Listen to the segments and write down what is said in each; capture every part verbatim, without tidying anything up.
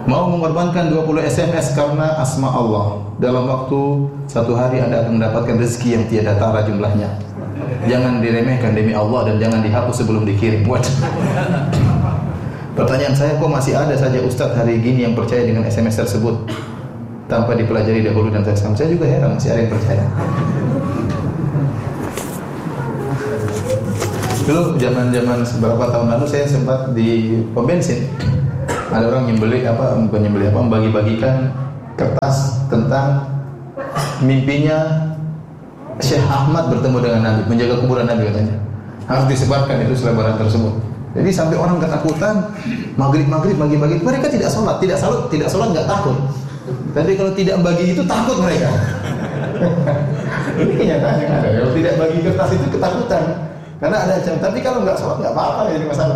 Mau mengorbankan dua puluh S M S karena asma Allah. Dalam waktu satu hari Anda akan mendapatkan rezeki yang tiada tara jumlahnya. Jangan diremehkan demi Allah dan jangan dihapus sebelum dikirim. What? Pertanyaan saya, kok masih ada saja Ustadz hari gini yang percaya dengan S M S tersebut tanpa dipelajari dahulu dan saya saya juga heran masih ada yang percaya. Dulu zaman-zaman beberapa tahun lalu saya sempat di pom bensin. Ada orang nyembeli apa, bukan nyembeli apa, membagi-bagikan kertas tentang mimpinya Syekh Ahmad bertemu dengan Nabi, menjaga kuburan Nabi katanya. Harus disebarkan itu selebaran tersebut. Jadi sampai orang ketakutan, maghrib-maghrib bagi-bagi. Mereka tidak sholat, tidak salat, tidak sholat nggak takut. Tapi kalau tidak bagi itu takut mereka. Ini kenyataan yang ada. Kalau tidak bagi kertas itu ketakutan. Karena ada jam. Tapi kalau nggak sholat nggak apa-apa, jadi masalah.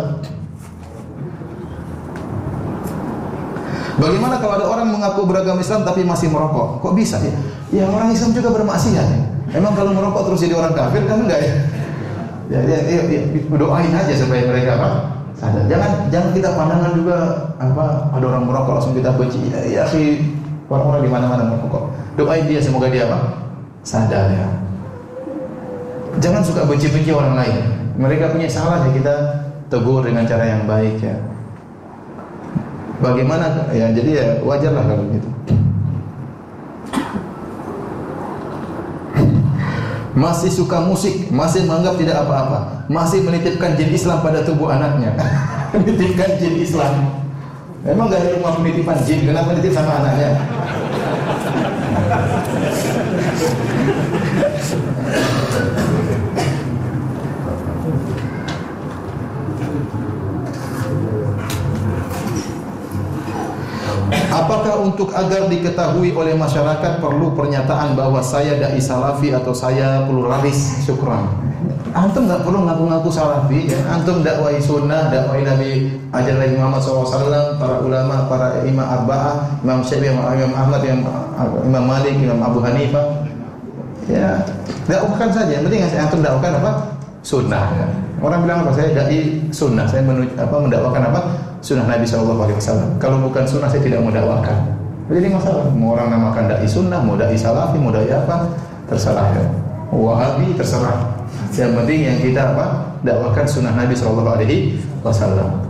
Bagaimana kalau ada orang mengaku beragama Islam tapi masih merokok? Kok bisa ya? Ya orang Islam juga bermaksiat. Emang kalau merokok terus jadi orang kafir kan enggak ya? Ya, ya, ya, ya doain aja supaya mereka apa? Sadar. Jangan jangan kita pandangan juga apa ada orang merokok langsung kita benci. Ya, ya si orang-orang di mana-mana merokok. Doain dia semoga dia apa? Sadar ya. Jangan suka benci-benci orang lain. Mereka punya salah ya kita tegur dengan cara yang baik ya. Bagaimana ya, jadi ya wajarlah kalau gitu. Masih suka musik, masih menganggap tidak apa-apa, masih menitipkan jin Islam pada tubuh anaknya. Menitipkan jin Islam. Emang gak ada rumah penitipan jin, kenapa nitip sama anaknya? Apakah untuk agar diketahui oleh masyarakat perlu pernyataan bahwa saya dai salafi atau saya pluralis? Syukran. Antum nggak perlu ngaku-ngaku salafi, ya. Antum dakwai sunnah, dakwai Nabi ajaran Nabi Muhammad shallallahu alaihi wasallam, para ulama, para imam arba'ah, Imam Syafi'i, Imam Ahmad, Imam, Imam Malik, Imam Abu Hanifah. Ya, dakwahkan saja. Yang penting antum dakwahkan apa? Sunnah. Ya. Orang bilang apa? Saya dai sunnah. Saya menuju, apa mendakwakan apa? Sunnah Nabi shallallahu alaihi wasallam. Kalau bukan sunnah saya tidak mau dakwakan. Jadi masalah. Mau orang namakan dai sunnah, mau dai salafi, mau dai apa, terserah ya. Wahabi terserah. Yang penting yang kita apa? Dakwakan sunnah Nabi shallallahu alaihi wasallam.